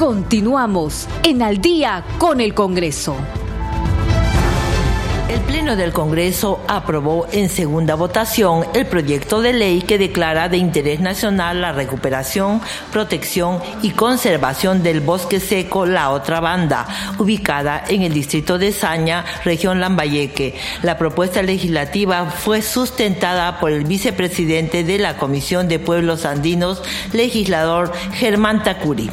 Continuamos en Al Día con el Congreso. El Pleno del Congreso aprobó en segunda votación el proyecto de ley que declara de interés nacional la recuperación, protección y conservación del bosque seco La Otra Banda, ubicada en el distrito de Saña, región Lambayeque. La propuesta legislativa fue sustentada por el vicepresidente de la Comisión de Pueblos Andinos, legislador Germán Tacuri.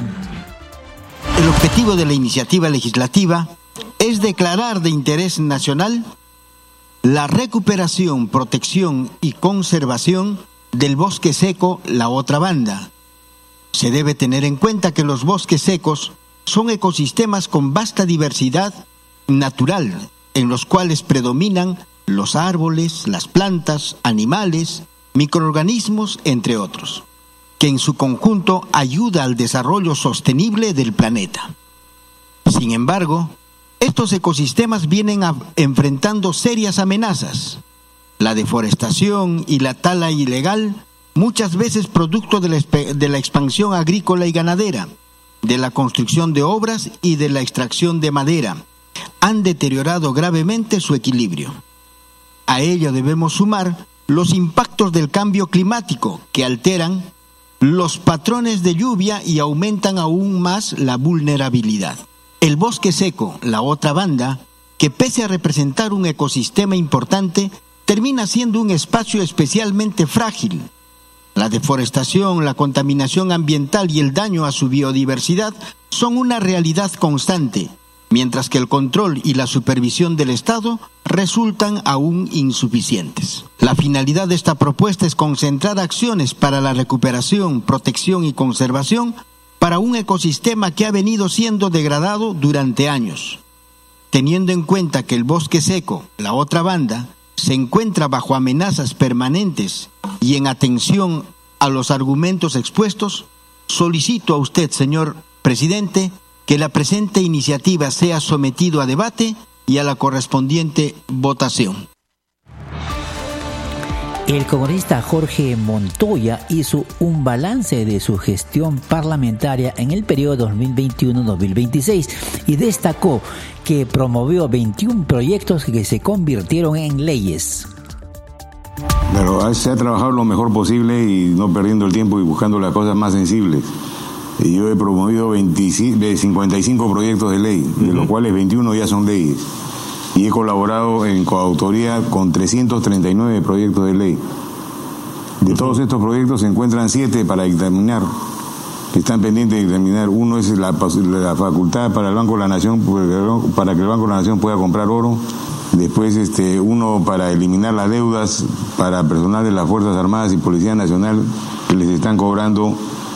El objetivo de la iniciativa legislativa es declarar de interés nacional la recuperación, protección y conservación del bosque seco La Otra Banda. Se debe tener en cuenta que los bosques secos son ecosistemas con vasta diversidad natural, en los cuales predominan los árboles, las plantas, animales, microorganismos, entre otros, que en su conjunto ayuda al desarrollo sostenible del planeta. Sin embargo, estos ecosistemas vienen enfrentando serias amenazas. La deforestación y la tala ilegal, muchas veces producto de la expansión agrícola y ganadera, de la construcción de obras y de la extracción de madera, han deteriorado gravemente su equilibrio. A ello debemos sumar los impactos del cambio climático, que alteran los patrones de lluvia y aumentan aún más la vulnerabilidad. El bosque seco, La Otra Banda, que pese a representar un ecosistema importante, termina siendo un espacio especialmente frágil. La deforestación, la contaminación ambiental y el daño a su biodiversidad son una realidad constante, mientras que el control y la supervisión del Estado resultan aún insuficientes. La finalidad de esta propuesta es concentrar acciones para la recuperación, protección y conservación para un ecosistema que ha venido siendo degradado durante años. Teniendo en cuenta que el bosque seco, La Otra Banda, se encuentra bajo amenazas permanentes y en atención a los argumentos expuestos, solicito a usted, señor presidente, que la presente iniciativa sea sometido a debate y a la correspondiente votación. El congresista Jorge Montoya hizo un balance de su gestión parlamentaria en el periodo 2021-2026 y destacó que promovió 21 proyectos que se convirtieron en leyes. Pero se ha trabajado lo mejor posible y no perdiendo el tiempo y buscando las cosas más sensibles. Y yo he promovido 55 proyectos de ley, de los cuales 21 ya son leyes. Y he colaborado en coautoría con 339 proyectos de ley. De todos estos proyectos se encuentran 7 para dictaminar, que están pendientes de dictaminar. Uno es la facultad para el Banco de la Nación, para que el Banco de la Nación pueda comprar oro. Después uno para eliminar las deudas para personal de las Fuerzas Armadas y Policía Nacional, que les están cobrando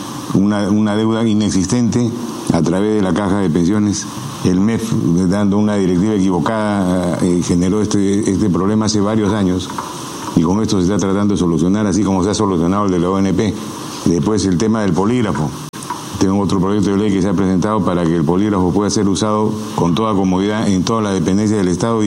una deuda inexistente a través de la caja de pensiones. El MEF, dando una directiva equivocada, generó este problema hace varios años y con esto se está tratando de solucionar, así como se ha solucionado el de la ONP. Después el tema del polígrafo. Tengo otro proyecto de ley que se ha presentado para que el polígrafo pueda ser usado con toda comodidad en todas las dependencias del Estado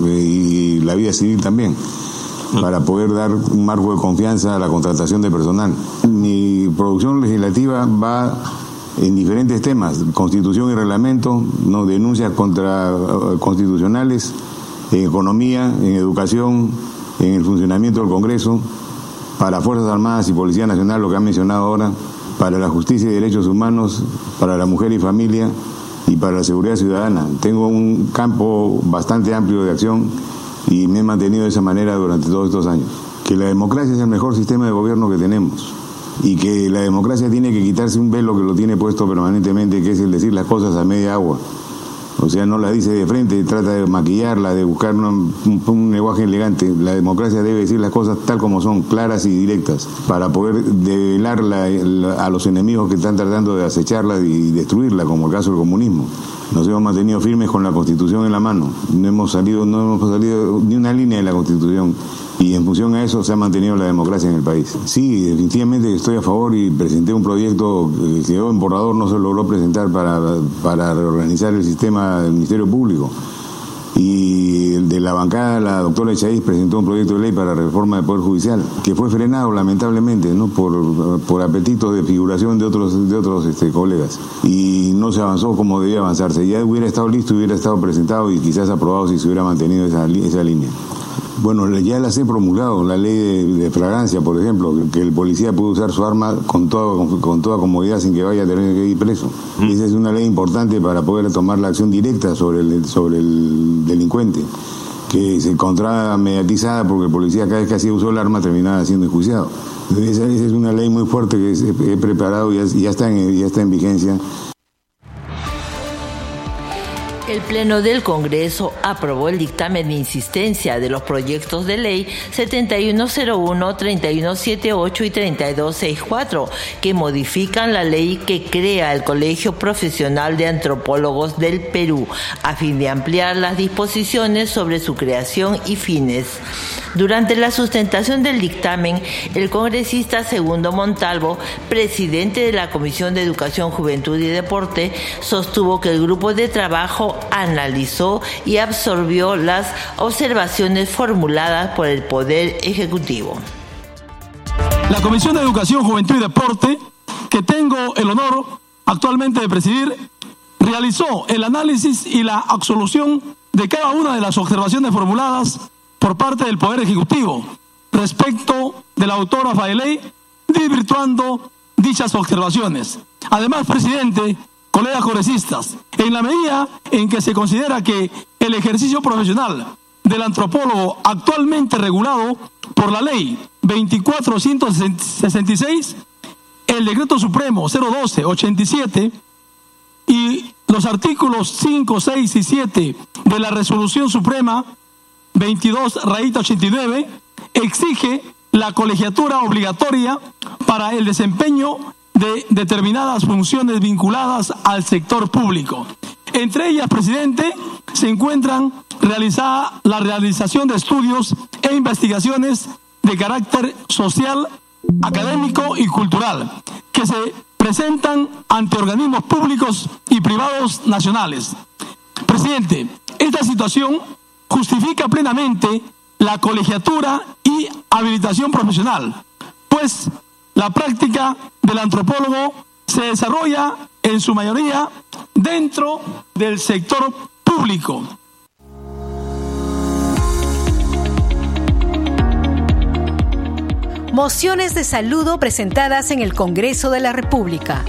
y la vida civil también, para poder dar un marco de confianza a la contratación de personal. Mi producción legislativa va en diferentes temas: constitución y reglamento, denuncias constitucionales, en economía, en educación, en el funcionamiento del Congreso, para Fuerzas Armadas y Policía Nacional, lo que han mencionado ahora, para la justicia y derechos humanos, para la mujer y familia y para la seguridad ciudadana. Tengo un campo bastante amplio de acción y me he mantenido de esa manera durante todos estos años. Que la democracia es el mejor sistema de gobierno que tenemos y que la democracia tiene que quitarse un velo que lo tiene puesto permanentemente, que es el decir las cosas a media agua. O sea, no la dice de frente, trata de maquillarla, de buscar un lenguaje elegante. La democracia debe decir las cosas tal como son, claras y directas, para poder develar a los enemigos que están tratando de acecharla y destruirla, como el caso del comunismo. Nos hemos mantenido firmes con la Constitución en la mano. No hemos salido ni una línea de la Constitución. Y en función a eso se ha mantenido la democracia en el país. Sí, definitivamente estoy a favor y presenté un proyecto que quedó en borrador, no se logró presentar para reorganizar el sistema del Ministerio Público. y de la bancada la doctora Echaíz presentó un proyecto de ley para reforma del Poder Judicial, que fue frenado lamentablemente, ¿no? por apetitos de figuración de otros colegas, y no se avanzó como debía avanzarse. Ya hubiera estado listo, hubiera estado presentado y quizás aprobado si se hubiera mantenido esa línea. Bueno, ya las he promulgado, la ley de flagrancia, por ejemplo, que el policía puede usar su arma con toda comodidad sin que vaya a tener que ir preso. Esa es una ley importante para poder tomar la acción directa sobre el delincuente, que se encontraba mediatizada porque el policía cada vez que hacía uso del arma terminaba siendo enjuiciado. Esa es una ley muy fuerte que he preparado y ya está en vigencia. El Pleno del Congreso aprobó el dictamen de insistencia de los proyectos de ley 7101, 3178 y 3264, que modifican la ley que crea el Colegio Profesional de Antropólogos del Perú, a fin de ampliar las disposiciones sobre su creación y fines. Durante la sustentación del dictamen, el congresista Segundo Montalvo, presidente de la Comisión de Educación, Juventud y Deporte, sostuvo que el grupo de trabajo analizó y absorbió las observaciones formuladas por el Poder Ejecutivo. La Comisión de Educación, Juventud y Deporte, que tengo el honor actualmente de presidir, realizó el análisis y la absolución de cada una de las observaciones formuladas por parte del Poder Ejecutivo respecto de la autógrafa de ley, desvirtuando dichas observaciones. Además, presidente, colegas congresistas, en la medida en que se considera que el ejercicio profesional del antropólogo actualmente regulado por la ley 24.166, el Decreto Supremo 012-87 y los artículos 5, 6 y 7 de la Resolución Suprema 22/89, exige la colegiatura obligatoria para el desempeño de determinadas funciones vinculadas al sector público. Entre ellas, presidente, se encuentran la realización de estudios e investigaciones de carácter social, académico y cultural, que se presentan ante organismos públicos y privados nacionales. Presidente, esta situación justifica plenamente la colegiatura y habilitación profesional, pues la práctica del antropólogo se desarrolla en su mayoría dentro del sector público. Mociones de saludo presentadas en el Congreso de la República.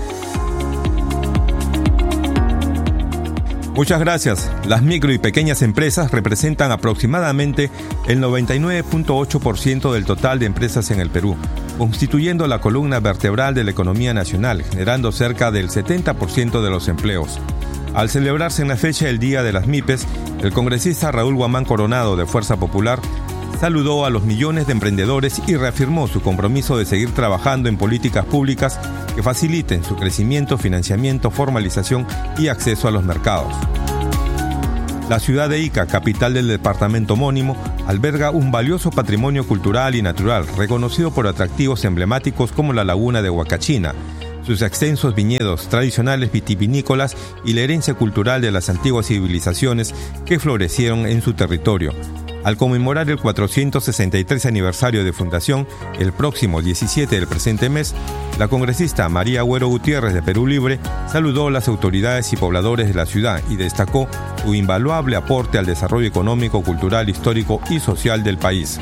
Muchas gracias. Las micro y pequeñas empresas representan aproximadamente el 99.8% del total de empresas en el Perú, constituyendo la columna vertebral de la economía nacional, generando cerca del 70% de los empleos. Al celebrarse en la fecha el Día de las MIPES, el congresista Raúl Guamán Coronado, de Fuerza Popular, saludó a los millones de emprendedores y reafirmó su compromiso de seguir trabajando en políticas públicas que faciliten su crecimiento, financiamiento, formalización y acceso a los mercados. La ciudad de Ica, capital del departamento homónimo, alberga un valioso patrimonio cultural y natural, reconocido por atractivos emblemáticos como la laguna de Huacachina, sus extensos viñedos tradicionales vitivinícolas y la herencia cultural de las antiguas civilizaciones que florecieron en su territorio. Al conmemorar el 463 aniversario de fundación, el próximo 17 del presente mes, la congresista María Agüero Gutiérrez de Perú Libre saludó a las autoridades y pobladores de la ciudad y destacó su invaluable aporte al desarrollo económico, cultural, histórico y social del país.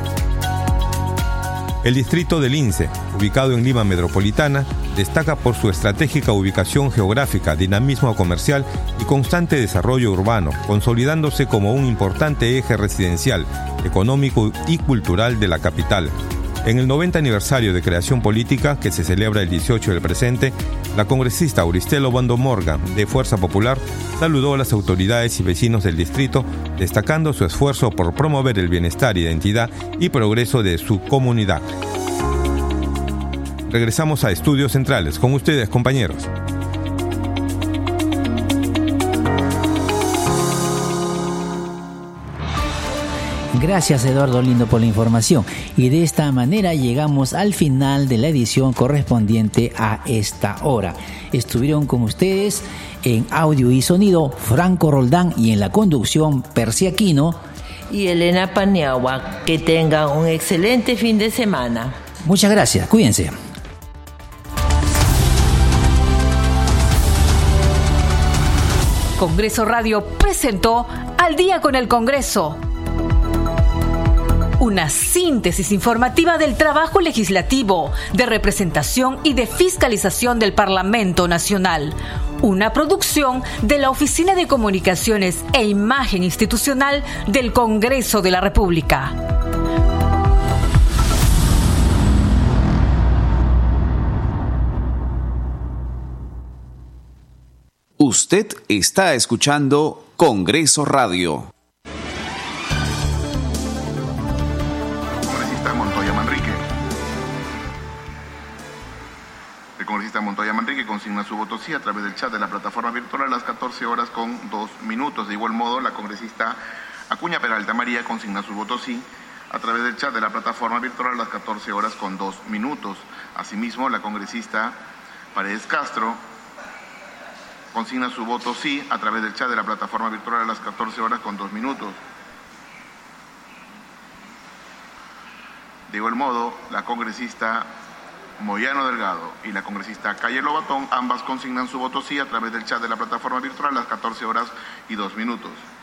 El distrito del Lince, ubicado en Lima Metropolitana, destaca por su estratégica ubicación geográfica, dinamismo comercial y constante desarrollo urbano, consolidándose como un importante eje residencial, económico y cultural de la capital. En el 90 aniversario de creación política, que se celebra el 18 del presente, la congresista Auristela Obando Morgan, de Fuerza Popular, saludó a las autoridades y vecinos del distrito, destacando su esfuerzo por promover el bienestar, identidad y progreso de su comunidad. Regresamos a Estudios Centrales. Con ustedes, compañeros. Gracias, Eduardo Lindo, por la información. Y de esta manera llegamos al final de la edición correspondiente a esta hora. Estuvieron con ustedes en audio y sonido Franco Roldán y en la conducción Percy Aquino y Elena Paniagua. Que tengan un excelente fin de semana. Muchas gracias, cuídense. Congreso Radio presentó Al Día con el Congreso. Una síntesis informativa del trabajo legislativo, de representación y de fiscalización del Parlamento Nacional. Una producción de la Oficina de Comunicaciones e Imagen Institucional del Congreso de la República. Usted está escuchando Congreso Radio. Congresista Montoya Manrique. El congresista Montoya Manrique consigna su voto sí a través del chat de la plataforma virtual a las 14 horas con 2 minutos. De igual modo, la congresista Acuña Peralta María consigna su voto sí a través del chat de la plataforma virtual a las 14 horas con 2 minutos. Asimismo, la congresista Paredes Castro consigna su voto sí a través del chat de la plataforma virtual a las 14 horas con 2 minutos. De igual modo, la congresista Moyano Delgado y la congresista Calle Lobatón, ambas consignan su voto sí a través del chat de la plataforma virtual a las 14 horas y 2 minutos.